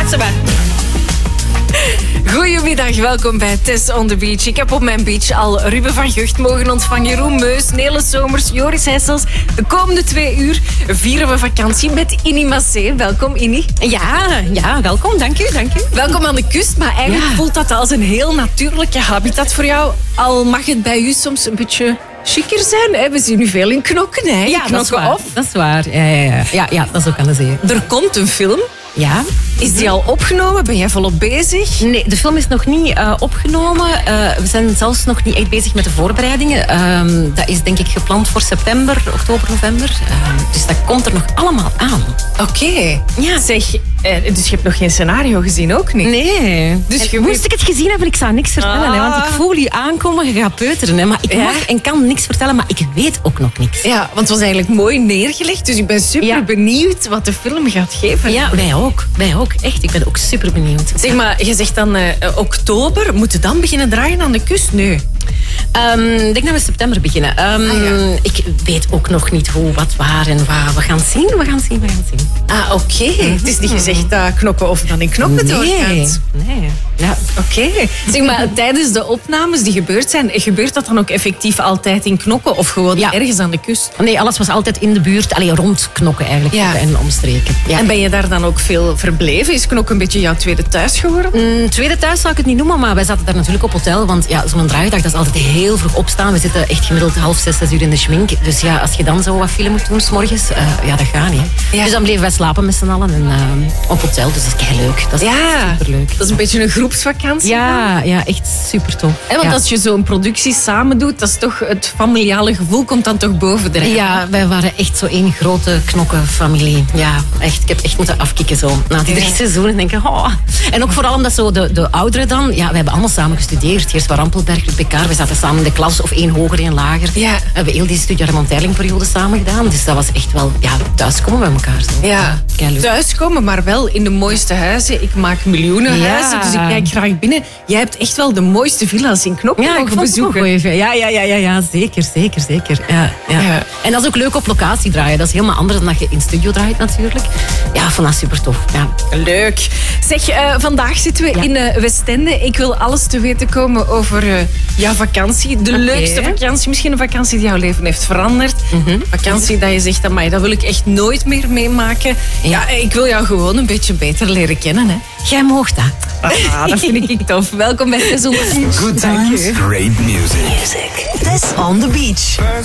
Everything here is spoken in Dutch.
Pak ze maar. Goedemiddag, welkom bij Tess on the Beach. Ik heb op mijn beach al Ruben van Gucht mogen ontvangen, Jeroen Meus, Nele Somers, Joris Hessels. De komende 2 uur vieren we vakantie met Innie Massé. Welkom, Innie. Ja, welkom. Dank u. Welkom aan de kust, maar eigenlijk voelt dat als een heel natuurlijke habitat voor jou. Al mag het bij u soms een beetje chiquer zijn. Hè? We zien u veel in Knokken. Hè? Ja, dat is waar. Off. Dat is waar. Ja, dat is ook aan de zee. Er komt een film. Ja. Is die al opgenomen? Ben jij volop bezig? Nee, de film is nog niet opgenomen. We zijn zelfs nog niet echt bezig met de voorbereidingen. Dat is denk ik gepland voor september, oktober, november. Dus dat komt er nog allemaal aan. Oké. Ja. Zeg, dus je hebt nog geen scenario gezien, ook niet? Nee. Dus moest ik het gezien hebben, ik zou niks vertellen. Hè, want ik voel je aankomen, je gaat peuteren. Hè, maar ik mag en kan niks vertellen, maar ik weet ook nog niks. Ja, want het was eigenlijk mooi neergelegd. Dus ik ben super benieuwd wat de film gaat geven. Ja, wij ook. Echt, ik ben ook super benieuwd. Zeg maar, je zegt dan oktober. Moeten we dan beginnen draaien aan de kust? Nee. Ik denk dat we september beginnen. Ik weet ook nog niet hoe, wat, waar en waar. We gaan zien. Ah, oké. Het is niet gezegd dat Knokken of dan in Knokken doorgaat. Nee. Ja. Oké. Zeg maar, tijdens de opnames die gebeurd zijn, gebeurt dat dan ook effectief altijd in Knokken of gewoon ergens aan de kust? Nee, alles was altijd in de buurt. Rond Knokken eigenlijk. Ja. En omstreken. Ja. En ben je daar dan ook veel verbleven? Is Knokken een beetje jouw tweede thuis geworden? Tweede thuis zou ik het niet noemen, maar wij zaten daar natuurlijk op hotel. Want ja, zo'n draaidag, dat is altijd heel vroeg opstaan. We zitten echt gemiddeld 5, 6 uur in de schmink. Dus ja, als je dan zo wat film moet doen 's morgens, dat gaat niet. Hè. Ja. Dus dan bleven wij slapen met z'n allen en, op hotel. Dus dat is keileuk. Dat is superleuk. Dat is een beetje een groepsvakantie. Ja, echt super tof. Want als je zo'n productie samen doet, dat is toch het familiale gevoel komt dan toch boven de rij. Ja, wij waren echt zo één grote knokkenfamilie. Ja, echt. Ik heb echt moeten afkicken zo. Na die 3 seizoenen denk ik, oh. En ook vooral omdat zo de ouderen dan, we hebben allemaal samen gestudeerd. Geert van Rampelberg, Ruud Pekaar, we zaten samen in de klas of 1 hoger, 1 lager. Ja. We hebben heel die Studio Remonteilingperiode samen gedaan. Dus dat was echt wel, thuiskomen bij elkaar. Zo. Ja, thuiskomen, maar wel in de mooiste huizen. Ik maak miljoenen huizen, dus ik kijk graag binnen. Jij hebt echt wel de mooiste villa's in Knokken mogen bezoeken. Ja, zeker. Ja. En dat is ook leuk op locatie draaien. Dat is helemaal anders dan dat je in studio draait natuurlijk. Ja, vond dat super tof. Ja. Leuk. Zeg, vandaag zitten we in Westende. Ik wil alles te weten komen over jouw vakantie. De leukste vakantie, misschien een vakantie die jouw leven heeft veranderd. Vakantie dat je zegt, amai, dat wil ik echt nooit meer meemaken. Ja, ik wil jou gewoon een beetje beter leren kennen. Hè. Jij moogt dat. Dat vind ik tof. Welkom bij Tess on the Beach. Good times, great music. Tess on the Beach.